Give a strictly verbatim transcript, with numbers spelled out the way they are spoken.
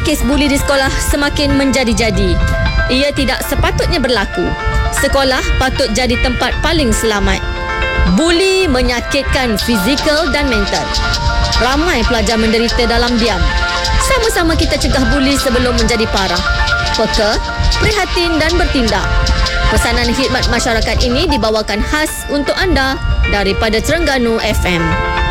kes buli di sekolah semakin menjadi-jadi. Ia tidak sepatutnya berlaku. Sekolah patut jadi tempat paling selamat. Buli menyakitkan fizikal dan mental. Ramai pelajar menderita dalam diam. Sama-sama kita cegah buli sebelum menjadi parah. Peka, prihatin dan bertindak. Pesanan khidmat masyarakat ini dibawakan khas untuk anda daripada Terengganu F M.